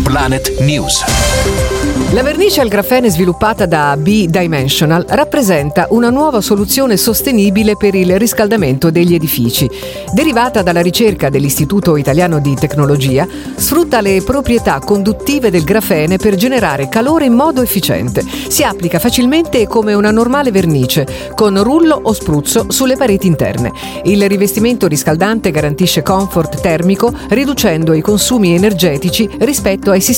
Planet News. La vernice al grafene sviluppata da B-Dimensional rappresenta una nuova soluzione sostenibile per il riscaldamento degli edifici. Derivata dalla ricerca dell'Istituto Italiano di Tecnologia, sfrutta le proprietà conduttive del grafene per generare calore in modo efficiente. Si applica facilmente come una normale vernice, con rullo o spruzzo sulle pareti interne. Il rivestimento riscaldante garantisce comfort termico, riducendo i consumi energetici rispetto ai sistemi